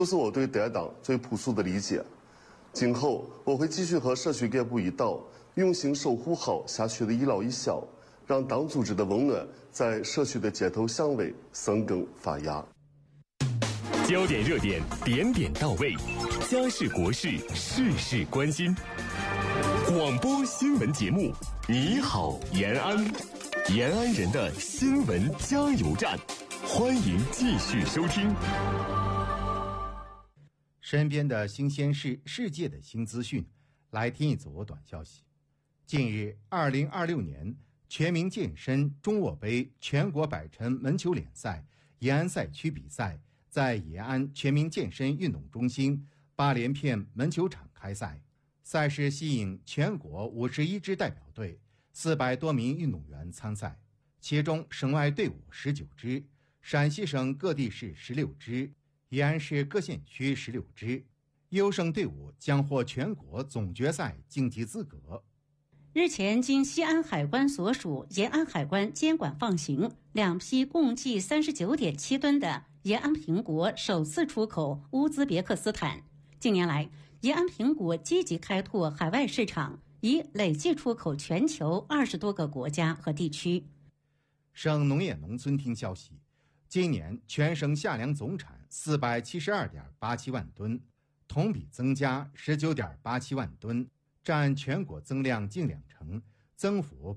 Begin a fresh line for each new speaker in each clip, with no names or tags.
这是我对滇党最朴素的理解。今后我会继续和社区干部一道，用心守护好辖区的一老一小，让党组织的温暖在社区的街头巷尾生根发芽。
焦点热点，点点到位，家事国事，事事关心。广播新闻节目，你好延安，延安人的新闻加油站，欢迎继续收听。
身边的新鲜事，世界的新资讯，来听一组短消息。近日，2026年全民健身中沃杯全国百城门球联赛延安赛区比赛在延安全民健身运动中心8连片门球场开赛。赛事吸引全国51支代表队400多名运动员参赛，其中省外队伍19支，陕西省各地市16支，延安市各县区16支，优胜队伍将获全国总决赛晋级资格。
日前，经西安海关所属延安海关监管放行2批共计39.7吨的延安苹果首次出口乌兹别克斯坦。近年来，延安苹果积极开拓海外市场，已累计出口全球20多个国家和地区。
省农业农村厅消息，今年全省夏粮总产472.87万吨，同比增加19.87万吨，占全国增量近20%，增幅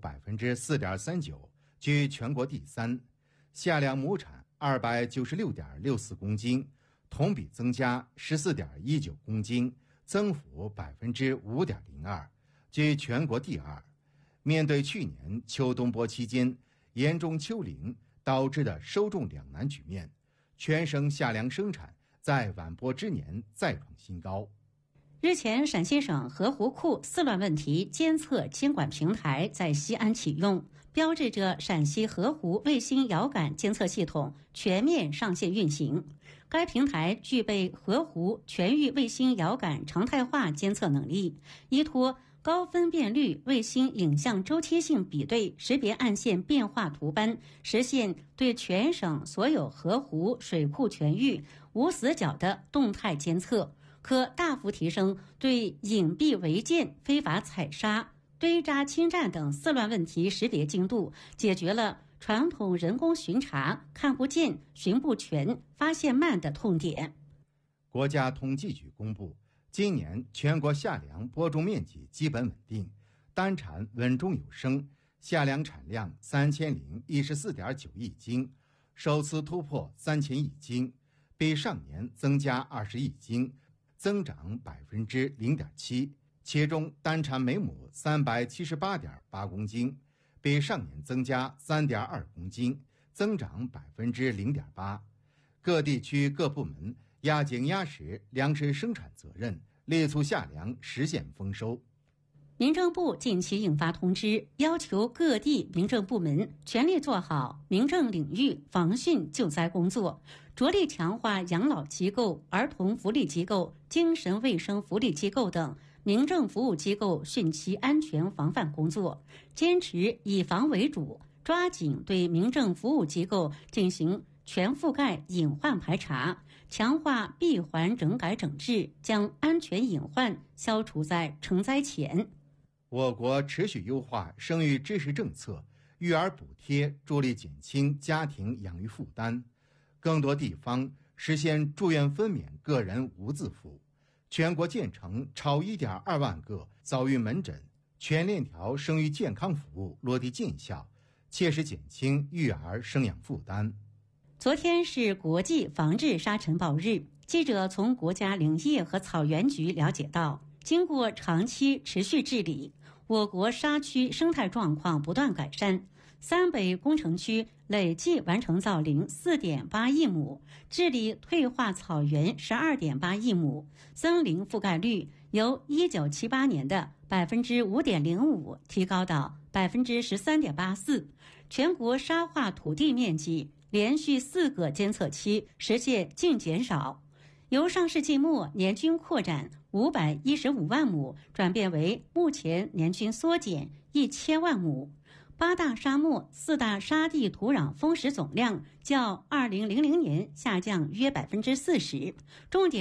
4.39%，居全国第3。夏粮亩产296.64公斤，同比增加14.19公斤，增幅5.02%，居全国第2。面对去年秋冬播期间严重秋龄导致的收种两难局面，全省夏粮生产在晚播之年再创新高。
日前，陕西省河湖库4乱问题监测监管平台在西安启用，标志着陕西河湖卫星遥感监测系统全面上线运行。该平台具备河湖全域卫星遥感常态化监测能力，依托高分辨率卫星影像周期性比对识别岸线变化图斑，实现对全省所有河湖水库全域无死角的动态监测，可大幅提升对隐蔽违建、非法采砂、堆渣侵占等4乱问题识别精度，解决了传统人工巡查看不见、巡不全、发现慢的痛点。
国家统计局公布，今年全国夏粮播种面积基本稳定，单产稳中有升，夏粮产量3014.9亿斤，首次突破3000亿斤，比上年增加20亿斤，增长0.7%，其中单产每亩378.8公斤，比上年增加3.2公斤，增长0.8%。各地区各部门压紧压实粮食生产责任，力促夏粮实现丰收。
民政部近期印发通知，要求各地民政部门全力做好民政领域防汛救灾工作，着力强化养老机构、儿童福利机构、精神卫生福利机构等民政服务机构汛期安全防范工作，坚持以防为主，抓紧对民政服务机构进行全覆盖隐患排查，强化闭环整改整治，将安全隐患消除在成灾前。
我国持续优化生育支持政策，育儿补贴助力减轻家庭养育负担，更多地方实现住院分娩个人无自付，全国建成超1.2万个早孕门诊，全链条生育健康服务落地见效，切实减轻育儿生养负担。
昨天是国际防治沙尘暴日，记者从国家林业和草原局了解到，经过长期持续治理，我国沙区生态状况不断改善。三北工程区累计完成造林4.8亿亩，治理退化草原12.8亿亩，森林覆盖率由1978年的5.05%提高到13.84%，全国沙化土地面积连续4个监测期实现净减少，由上世纪末年均扩展515万亩转变为目前年均缩减1000万亩。8大沙漠4大沙地土壤丰实总量较2000年下降约40%，重点